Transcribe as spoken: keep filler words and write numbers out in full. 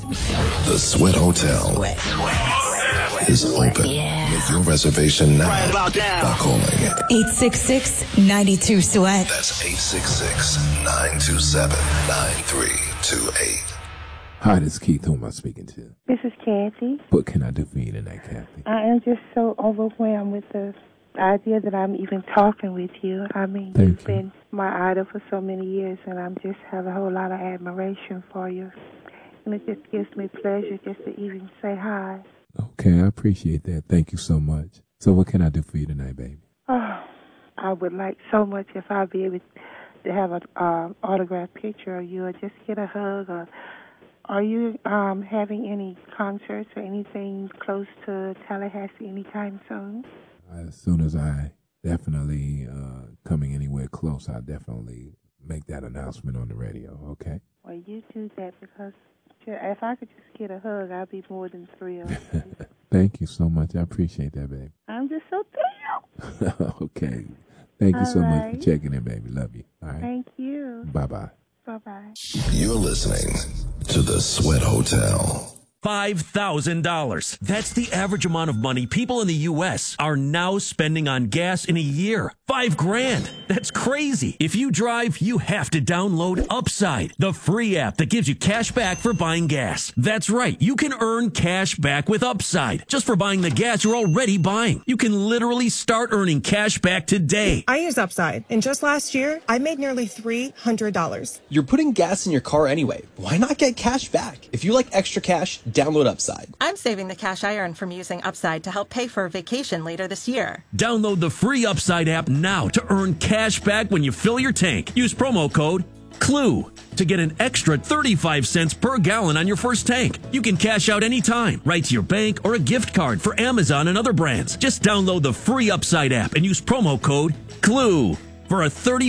The Sweat Hotel Sweat. is open. Yeah. Make your reservation now right about now. by calling eight six six, nine two, sweat. That's eight six six, nine two seven, nine three two eight. Hi, this is Keith. Who am I speaking to? This is Kathy. What can I do for you tonight, Kathy? I am just so overwhelmed with the idea that I'm even talking with you. I mean, Thank you've you. been my idol for so many years, and I'm just have a whole lot of admiration for you. And it just gives me pleasure just to even say hi. Okay, I appreciate that. Thank you so much. So what can I do for you tonight, baby? Oh, I would like so much if I'd be able to have an uh, autographed picture of you or just get a hug. Or are you um, having any concerts or anything close to Tallahassee anytime soon? As soon as I definitely uh, coming anywhere close, I'll definitely make that announcement on the radio, okay? Well, you do that because if I could just get a hug, I'd be more than thrilled. Thank you so much. I appreciate that, baby. I'm just so thrilled. Okay. Thank you All so much right. for checking in, baby. Love you. All right. Thank you. Bye-bye. Bye-bye. You're listening to The Sweat Hotel. five thousand dollars. That's the average amount of money people in the U S are now spending on gas in a year. Five grand. That's crazy. If you drive, you have to download Upside, the free app that gives you cash back for buying gas. That's right. You can earn cash back with Upside just for buying the gas you're already buying. You can literally start earning cash back today. I use Upside, and just last year, I made nearly three hundred dollars. You're putting gas in your car anyway. Why not get cash back? If you like extra cash, download Upside. I'm saving the cash I earn from using Upside to help pay for a vacation later this year. Download the free Upside app now to earn cash back when you fill your tank. Use promo code CLUE to get an extra thirty-five cents per gallon on your first tank. You can cash out anytime, right to your bank or a gift card for Amazon and other brands. Just download the free Upside app and use promo code CLUE for a thirty